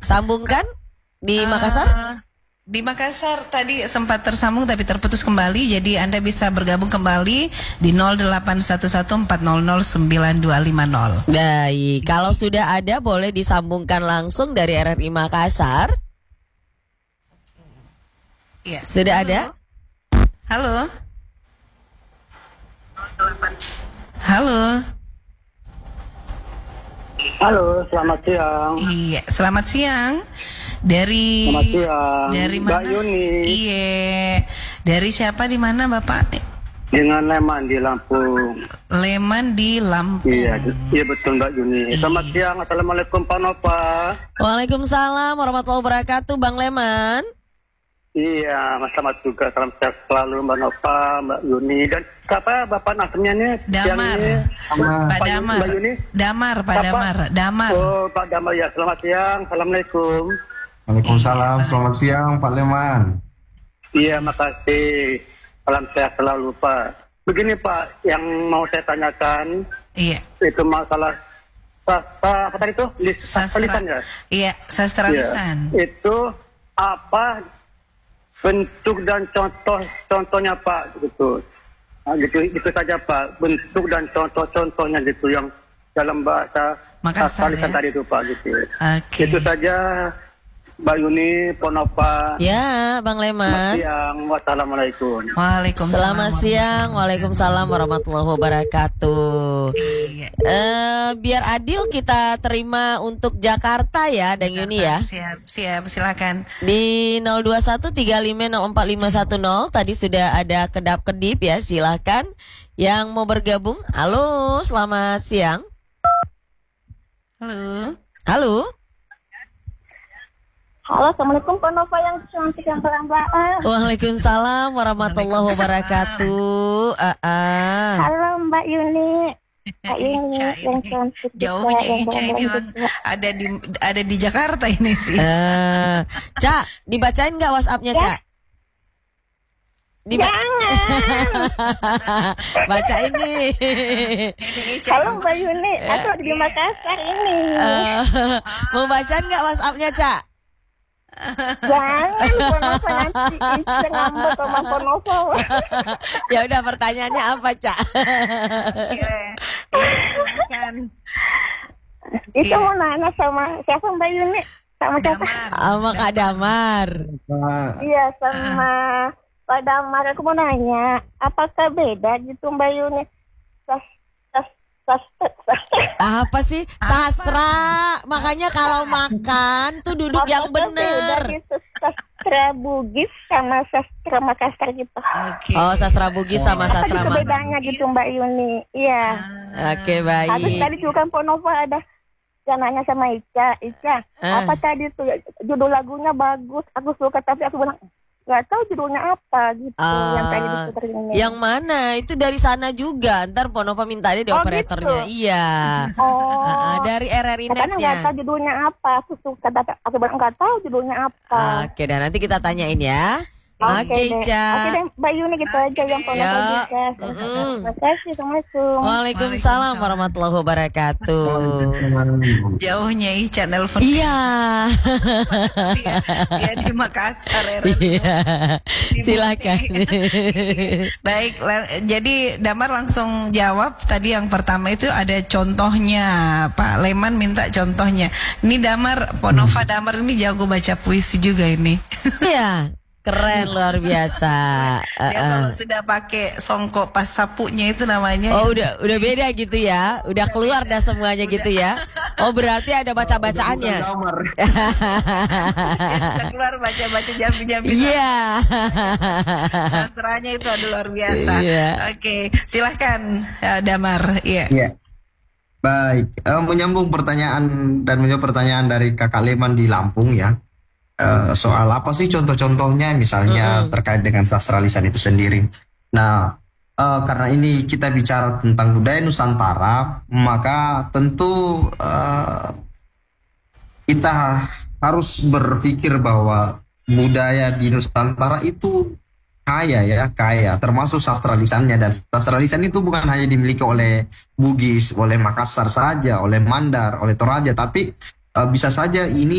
Sambungkan di Makassar? Di Makassar tadi sempat tersambung tapi terputus kembali. Jadi Anda bisa bergabung kembali di 0811400925. Baik, kalau sudah ada boleh disambungkan langsung dari RRI Makassar. Ya. Sudah ada? Halo. Halo. Halo, selamat siang. Iya, selamat siang. Dari Selamat siang. Dari Mbak mana? Yuni. Iya. Dari siapa di mana, Bapak? Dengan Leman di Lampung. Leman di Lampung. Iya betul Mbak Yuni. Selamat siang. Assalamualaikum Pak Nova. Waalaikumsalam warahmatullahi wabarakatuh, Bang Leman. Iya, selamat juga. Salam sehat selalu Mbak Nova, Mbak Yuni dan siapa Bapak nasabnya nih? Damar. Pak Damar. Mbak Yuni. Damar, Pak Damar. Damar. Oh, Pak Damar ya. Selamat siang. Assalamualaikum. Waalaikumsalam, selamat siang Pak Leman. Iya, makasih. Salam sehat selalu Pak. Begini Pak, yang mau saya tanyakan Iya. itu masalah apa tadi itu? Lisan ya? Iya, sastra lisan. Ya, itu apa bentuk dan contohnya Pak gitu. Nah, gitu saja Pak. Bentuk dan contohnya gitu yang dalam bahasa Makassar ya? tadi itu Pak gitu. Oke. Itu saja Mbak Yuni, Ponova. Ya, Bang Leman. Selamat siang. Wassalamualaikum. Waalaikumsalam. Selamat siang. Waalaikumsalam warahmatullahi wabarakatuh. Iya. Biar adil kita terima untuk Jakarta ya, Dang Yuni ya. Siap, silakan. Di 0213504510 tadi sudah ada kedap-kedip ya, silakan. Yang mau bergabung, halo, selamat siang. Halo. Halo. Halo, assalamualaikum Pak Nova yang cantik yang pelan-pelan. Waalaikumsalam warahmatullahi wabarakatuh. Halo Mbak Yuni. Mbak Yuni Ica yang ini. cantik. Jauhnya yang Ica ini ada di Jakarta ini sih. Cak, dibacain nggak WhatsApp-nya, Cak? Jangan. Baca ini. Halo Mbak Yuni, aku ada di Makassar ini. Mau bacaan nggak WhatsApp-nya, Cak? Jangan, Pak Nova nanti Ica ngambek sama Pak Nova. Ya udah, pertanyaannya apa, Cak? Ica silakan. Itu mau nanya sama siapa Mbak Yuni? Sama siapa? Sama Kak Damar. Iya, sama Pak Damar. Aku mau nanya, apakah beda gitu Mbak Yuni? Apa sih? Sastra. Makanya kalau makan tuh duduk yang bener. Gitu, sastra Bugis sama sastra Makassar gitu. Oke. Oh, sastra Bugis sama Apa sastra gitu Makassar. bedanya gitu Mbak Yuni? Iya. Oke, Habis baik. tadi juga kan Pak Nova ada nanya sama Ica, apa tadi tuh judul lagunya bagus, aku suka tapi aku bilang nggak tahu judulnya apa gitu yang tadi diputerin ini. Yang mana? Itu dari sana juga. Ntar Ponova minta dia di operatornya. Gitu? Iya. Oh. Dari RRI Katanya nggak Netnya. tahu judulnya apa, aku suka aku bilang nggak tahu judulnya apa. Oke, dan nanti kita tanyain ya. Oke, deh. Ica. Oke deh, Mbak Yuni gitu aja yang Pak Nova Ya. bisa. Terima kasih, assalamualaikum. Waalaikumsalam warahmatullahi wabarakatuh. Jauhnya Ica nelfon. Iya. Dia di Makassar. Iya. Silakan. Baik, jadi Damar langsung jawab tadi yang pertama itu ada contohnya. Pak Leman minta contohnya. Ini Damar, Ponova Damar ini jago baca puisi juga ini. Iya. Keren, luar biasa. Dia kalau sudah pakai songkok pas sapunya itu namanya. Oh, udah beda gitu ya. Udah keluar dah semuanya gitu ya. Oh, berarti ada baca-bacaannya. Dia sudah keluar baca-baca jambi-jambi. Iya. Sastranya itu ada luar biasa. Iya. Oke, silahkan Damar. Iya. Iya. Baik, menyambung pertanyaan dan menjawab pertanyaan dari Kakak Leman di Lampung ya. Soal apa sih contoh-contohnya misalnya terkait dengan sastra lisan itu sendiri. Nah, karena ini kita bicara tentang budaya Nusantara, maka tentu kita harus berpikir bahwa budaya di Nusantara itu kaya, termasuk sastra lisannya. Dan sastra lisan itu bukan hanya dimiliki oleh Bugis, oleh Makassar saja, oleh Mandar, oleh Toraja, tapi bisa saja ini